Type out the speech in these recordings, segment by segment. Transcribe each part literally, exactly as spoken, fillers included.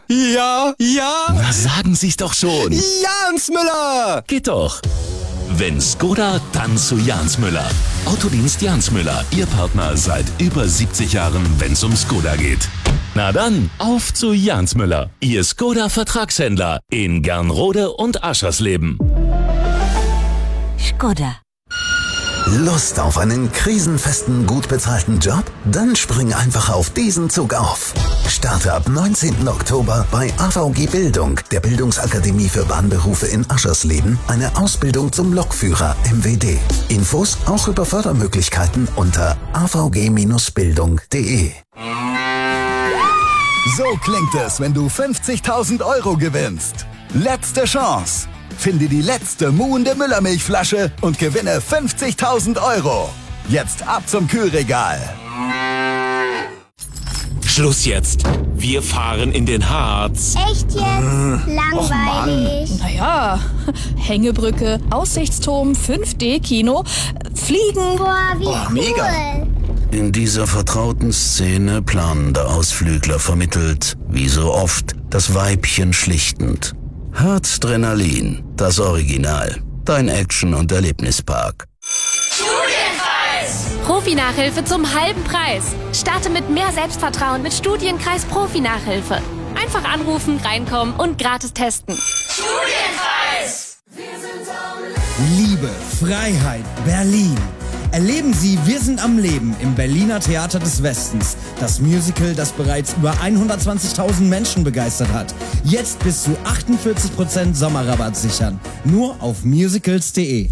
Ja, ja. Na, sagen Sie's doch schon. Jans Müller. Geht doch. Wenn Skoda, dann zu Jans Müller. Autodienst Jans Müller, Ihr Partner seit über siebzig Jahren, wenn's um Skoda geht. Na dann, auf zu Jans Müller, Ihr Skoda-Vertragshändler in Gernrode und Aschersleben. Skoda. Lust auf einen krisenfesten, gut bezahlten Job? Dann spring einfach auf diesen Zug auf. Starte ab neunzehnten Oktober bei A V G Bildung, der Bildungsakademie für Bahnberufe in Aschersleben, eine Ausbildung zum Lokführer M W D. Infos auch über Fördermöglichkeiten unter a v g Bindestrich bildung punkt d e. So klingt es, wenn du fünfzigtausend Euro gewinnst. Letzte Chance. Finde die letzte muhende Müllermilchflasche und gewinne fünfzigtausend Euro. Jetzt ab zum Kühlregal. Schluss jetzt. Wir fahren in den Harz. Echt jetzt? Äh, Langweilig. Naja, Hängebrücke, Aussichtsturm, fünf D Kino, Fliegen. Boah, wie oh, cool. Mega. In dieser vertrauten Szene planender Ausflügler vermittelt, wie so oft, das Weibchen schlichtend. Herzdrenalin, das Original. Dein Action- und Erlebnispark. Studienkreis! Profi-Nachhilfe zum halben Preis. Starte mit mehr Selbstvertrauen mit Studienkreis Profi-Nachhilfe. Einfach anrufen, reinkommen und gratis testen. Studienkreis! Liebe, Freiheit, Berlin. Erleben Sie Wir sind am Leben im Berliner Theater des Westens. Das Musical, das bereits über hundertzwanzigtausend Menschen begeistert hat. Jetzt bis zu achtundvierzig Prozent Sommerrabatt sichern. Nur auf musicals punkt de.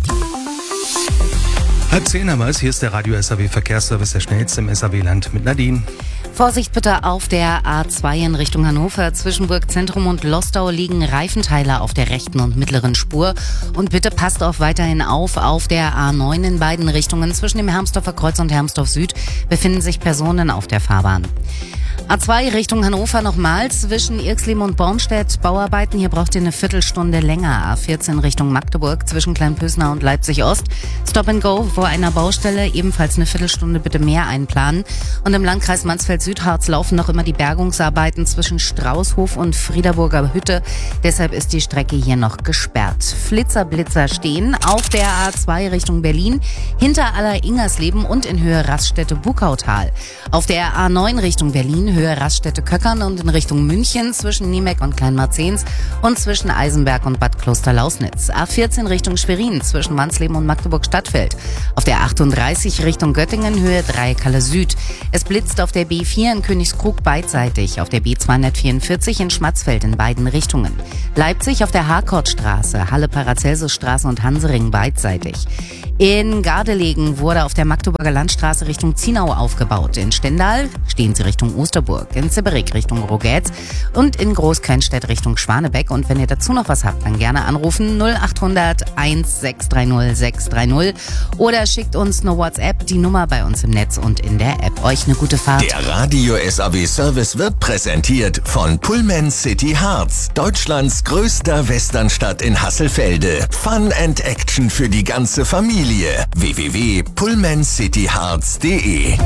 Halb zehn haben wir es. Hier ist der Radio S A W Verkehrsservice, der schnellste im S A W-Land mit Nadine. Vorsicht bitte auf der A zwei in Richtung Hannover. Zwischen Burgzentrum und Lostau liegen Reifenteile auf der rechten und mittleren Spur. Und bitte passt auch weiterhin auf, auf der A neun in beiden Richtungen. Zwischen dem Hermsdorfer Kreuz und Hermsdorf Süd befinden sich Personen auf der Fahrbahn. A zwei Richtung Hannover nochmals, zwischen Irxleben und Bornstedt Bauarbeiten, hier braucht ihr eine Viertelstunde länger. A vierzehn Richtung Magdeburg, zwischen Kleinpösner und Leipzig Ost. Stop and Go vor einer Baustelle, ebenfalls eine Viertelstunde bitte mehr einplanen. Und im Landkreis Mansfeld-Südharz laufen noch immer die Bergungsarbeiten zwischen Straußhof und Friederburger Hütte. Deshalb ist die Strecke hier noch gesperrt. Flitzer, Blitzer stehen auf der A zwei Richtung Berlin, hinter Aller-Ingersleben und in Höhe Raststätte Buckautal. Auf der A neun Richtung Berlin, Höhe Raststätte Köckern und in Richtung München zwischen Niemeck und Kleinmarzens und zwischen Eisenberg und Bad Kloster-Lausnitz. A vierzehn Richtung Schwerin zwischen Wansleben und Magdeburg-Stadtfeld. Auf der achtunddreißig Richtung Göttingen, Höhe Dreieckhalle Süd. Es blitzt auf der B vier in Königskrug beidseitig, auf der B zweihundertvierundvierzig in Schmatzfeld in beiden Richtungen. Leipzig auf der Harkortstraße, Halle-Paracelsusstraße und Hansering beidseitig. In Gardelegen wurde auf der Magdeburger Landstraße Richtung Zienau aufgebaut. In Stendal stehen sie Richtung Osterburg, in Zibberig Richtung Rogetz und in Großkönstedt Richtung Schwanebeck. Und wenn ihr dazu noch was habt, dann gerne anrufen null acht hundert eins sechs drei null sechs drei null oder schickt uns eine WhatsApp, die Nummer bei uns im Netz und in der App. Euch eine gute Fahrt. Der Radio S A W Service wird präsentiert von Pullman City Harz, Deutschlands größter Westernstadt in Hasselfelde. Fun and Action für die ganze Familie. w w w punkt pullman city harz punkt de.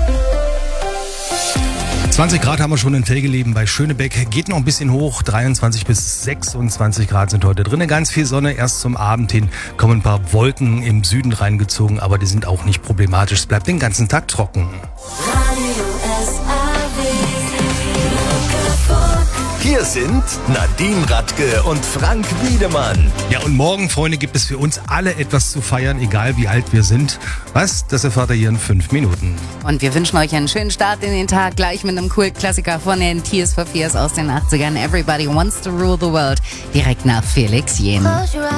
zwanzig Grad haben wir schon in Telgeleben bei Schönebeck. Geht noch ein bisschen hoch. dreiundzwanzig bis sechsundzwanzig Grad sind heute drin. Ganz viel Sonne. Erst zum Abend hin kommen ein paar Wolken im Süden reingezogen, aber die sind auch nicht problematisch. Es bleibt den ganzen Tag trocken. Hier sind Nadine Radke und Frank Wiedemann. Ja, und morgen, Freunde, gibt es für uns alle etwas zu feiern, egal wie alt wir sind. Was? Das erfahrt ihr hier in fünf Minuten. Und wir wünschen euch einen schönen Start in den Tag, gleich mit einem Kult-Klassiker von den Tears for Fears aus den achtzigern. Everybody Wants to Rule the World, direkt nach Felix Jähn.